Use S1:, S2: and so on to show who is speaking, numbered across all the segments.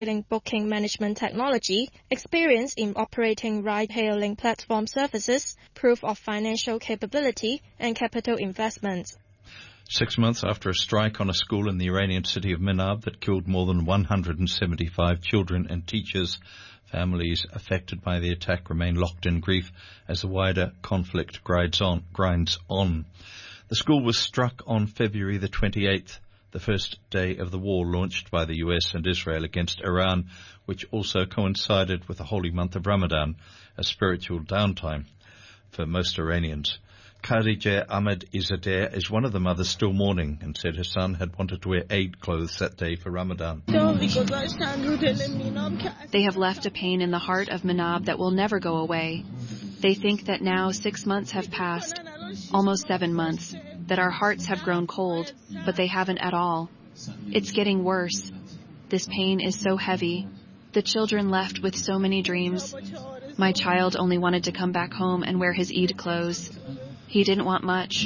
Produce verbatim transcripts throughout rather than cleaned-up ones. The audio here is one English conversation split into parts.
S1: booking management technology, experience in operating ride-hailing platform services, proof of financial capability, and capital investments.
S2: Six months after a strike on a school in the Iranian city of Minab that killed more than one hundred seventy-five children and teachers, families affected by the attack remain locked in grief as the wider conflict grinds on. Grinds on. The school was struck on February the twenty-eighth, the first day of the war launched by the U S and Israel against Iran, which also coincided with the holy month of Ramadan, a spiritual downtime for most Iranians. Khadija Ahmed Izzadeh is one of the mothers still mourning and said her son had wanted to wear Eid clothes that day for Ramadan.
S3: They have left a pain in the heart of Minab that will never go away. They think that now six months have passed, almost seven months, that our hearts have grown cold, but they haven't at all. It's getting worse. This pain is so heavy. The children left with so many dreams. My child only wanted to come back home and wear his Eid clothes. He didn't want much.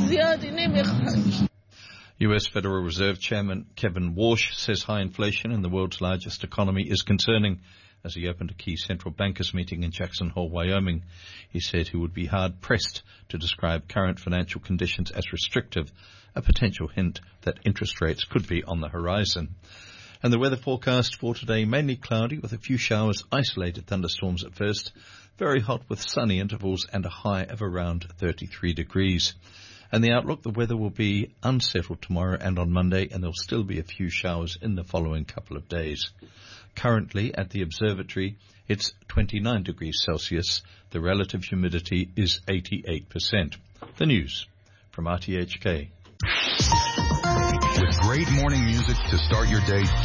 S2: U S Federal Reserve Chairman Kevin Warsh says high inflation in the world's largest economy is concerning as he opened a key central bankers meeting in Jackson Hole, Wyoming. He said he would be hard-pressed to describe current financial conditions as restrictive, a potential hint that interest rates could be on the horizon. And the weather forecast for today, mainly cloudy with a few showers, isolated thunderstorms at first, very hot with sunny intervals and a high of around thirty-three degrees. And the outlook, the weather will be unsettled tomorrow and on Monday, and there'll still be a few showers in the following couple of days. Currently at the observatory, it's twenty-nine degrees Celsius. The relative humidity is eighty-eight percent. The news from R T H K.
S4: With great morning music to start your day,